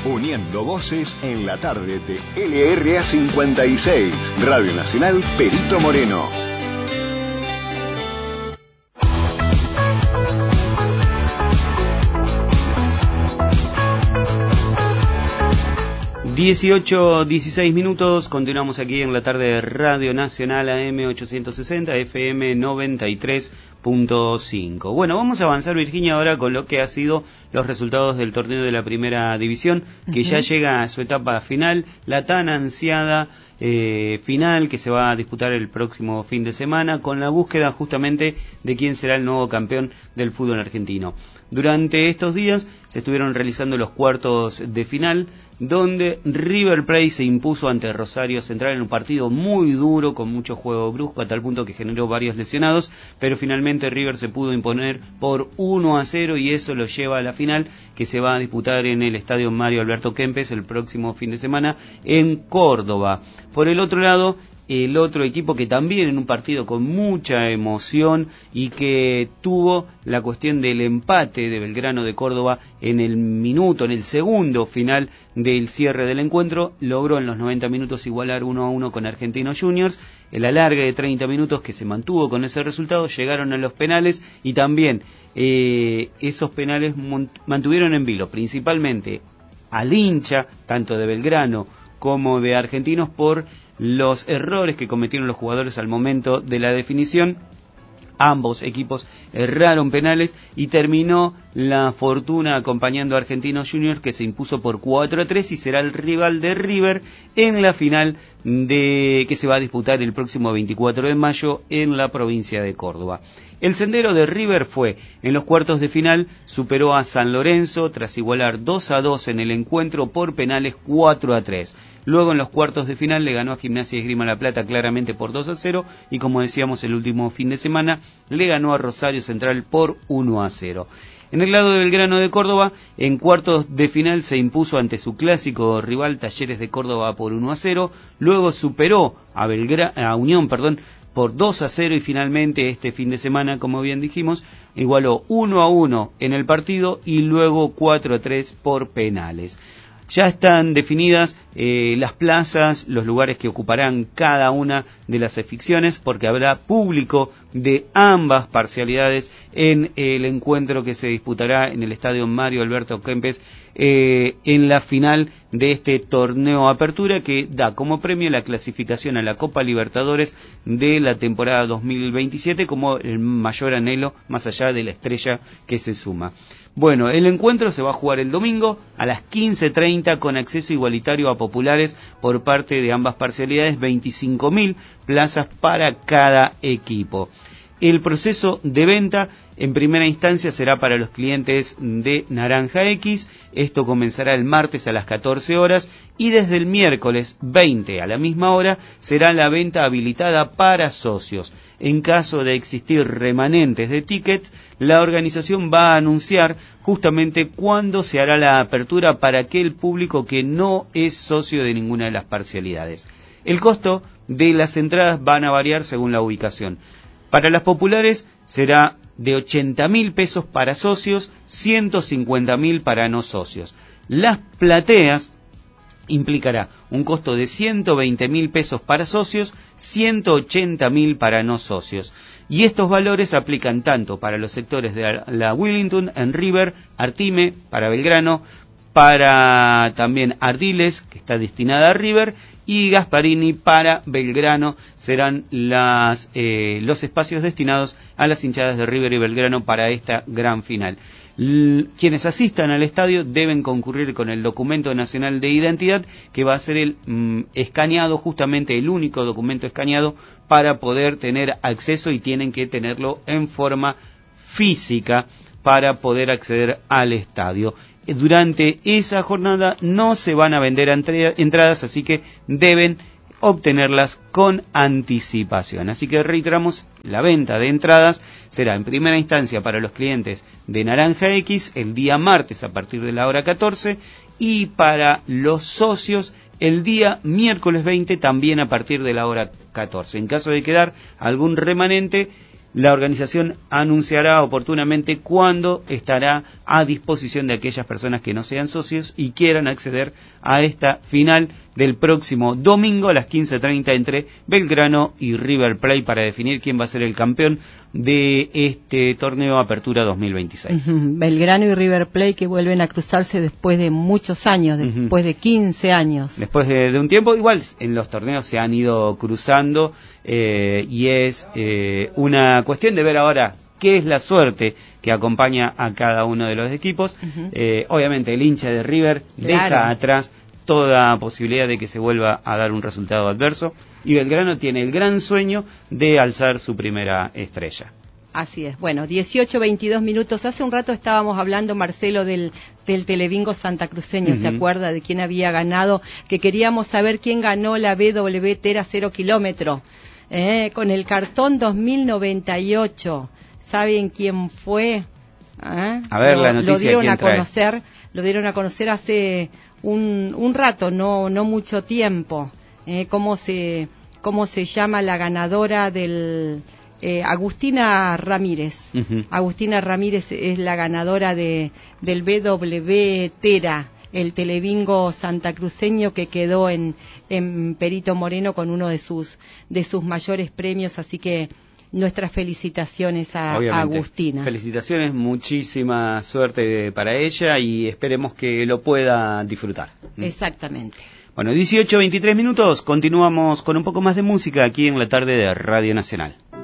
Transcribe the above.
Uniendo voces en la tarde de LRA 56, Radio Nacional Perito Moreno. (18:16) Continuamos aquí en la tarde de Radio Nacional AM 860, FM 93.5. Bueno, vamos a avanzar, Virginia, ahora con lo que ha sido los resultados del torneo de la Primera División, que ya llega a su etapa final, la tan ansiada final que se va a disputar el próximo fin de semana, con la búsqueda justamente de quién será el nuevo campeón del fútbol argentino. Durante estos días se estuvieron realizando los cuartos de final, donde River Plate se impuso ante Rosario Central en un partido muy duro, con mucho juego brusco, a tal punto que generó varios lesionados, pero finalmente River se pudo imponer por 1-0 y eso lo lleva a la final, que se va a disputar en el Estadio Mario Alberto Kempes el próximo fin de semana en Córdoba. Por el otro lado, el otro equipo que también en un partido con mucha emoción y que tuvo la cuestión del empate de Belgrano de Córdoba en el segundo final del cierre del encuentro, logró en los 90 minutos igualar 1-1 con Argentinos Juniors. El alargue de 30 minutos que se mantuvo con ese resultado, llegaron a los penales y también esos penales mantuvieron en vilo principalmente al hincha, tanto de Belgrano como de Argentinos, por los errores que cometieron los jugadores al momento de la definición. Ambos equipos erraron penales y terminó la fortuna acompañando a Argentinos Juniors, que se impuso por 4-3 y será el rival de River en la final que se va a disputar el próximo 24 de mayo en la provincia de Córdoba. El sendero de River fue, en los cuartos de final, superó a San Lorenzo tras igualar 2-2 en el encuentro por penales 4-3. Luego en los cuartos de final le ganó a Gimnasia y Esgrima La Plata claramente por 2-0 y, como decíamos, el último fin de semana le ganó a Rosario Central por 1-0. En el lado de Belgrano de Córdoba, en cuartos de final se impuso ante su clásico rival Talleres de Córdoba por 1-0, luego superó a Unión por 2-0 y finalmente este fin de semana, como bien dijimos, igualó 1-1 en el partido y luego 4-3 por penales. Ya están definidas las plazas, los lugares que ocuparán cada una de las aficiones, porque habrá público de ambas parcialidades en el encuentro que se disputará en el Estadio Mario Alberto Kempes en la final de este torneo Apertura, que da como premio la clasificación a la Copa Libertadores de la temporada 2027 como el mayor anhelo, más allá de la estrella que se suma. Bueno, el encuentro se va a jugar el domingo a las 15:30 con acceso igualitario a populares por parte de ambas parcialidades, 25.000 plazas para cada equipo. El proceso de venta en primera instancia será para los clientes de Naranja X. Esto comenzará el martes a las 14 horas y desde el miércoles 20 a la misma hora será la venta habilitada para socios. En caso de existir remanentes de tickets, la organización va a anunciar justamente cuándo se hará la apertura para aquel público que no es socio de ninguna de las parcialidades. El costo de las entradas van a variar según la ubicación. Para las populares será de 80.000 pesos para socios, 150.000 para no socios. Las plateas implicará un costo de 120.000 pesos para socios, 180.000 para no socios. Y estos valores aplican tanto para los sectores de la Willington en River, Artime para Belgrano, para también Ardiles, que está destinada a River, y Gasparini para Belgrano. Serán los espacios destinados a las hinchadas de River y Belgrano para esta gran final. Quienes asistan al estadio deben concurrir con el documento nacional de identidad, que va a ser el escaneado, justamente el único documento escaneado para poder tener acceso, y tienen que tenerlo en forma física para poder acceder al estadio. Durante esa jornada no se van a vender entradas, así que deben obtenerlas con anticipación. Así que reiteramos, la venta de entradas será en primera instancia para los clientes de Naranja X el día martes a partir de la hora 14 y para los socios el día miércoles 20 también a partir de la hora 14. En caso de quedar algún remanente, La organización anunciará oportunamente cuándo estará a disposición de aquellas personas que no sean socios y quieran acceder a esta final del próximo domingo a las 15:30 entre Belgrano y River Plate para definir quién va a ser el campeón de este torneo Apertura 2026. Belgrano y River Plate que vuelven a cruzarse después de muchos años, después de 15 años. Después de un tiempo, igual en los torneos se han ido cruzando y es una cuestión de ver ahora qué es la suerte que acompaña a cada uno de los equipos. Obviamente el hincha de River deja atrás toda posibilidad de que se vuelva a dar un resultado adverso y Belgrano tiene el gran sueño de alzar su primera estrella. Así es. Bueno, 18:22 minutos. Hace un rato estábamos hablando, Marcelo, del Telebingo santacruceño. ¿Se acuerda de quién había ganado? Que queríamos saber quién ganó la BW Tera 0 kilómetro. Con el cartón 2098. ¿Saben quién fue? A ver, la noticia, lo dieron ¿quién a conocer. Trae? Lo dieron a conocer hace un rato, no mucho tiempo. ¿Cómo se llama la ganadora del... Agustina Ramírez. Agustina Ramírez es la ganadora del BW Tera, el Telebingo santacruceño que quedó en Perito Moreno con uno de sus mayores premios, así que nuestras felicitaciones a Agustina. Felicitaciones, muchísima suerte para ella y esperemos que lo pueda disfrutar. Exactamente. Bueno, 18:23 minutos, continuamos con un poco más de música aquí en la tarde de Radio Nacional.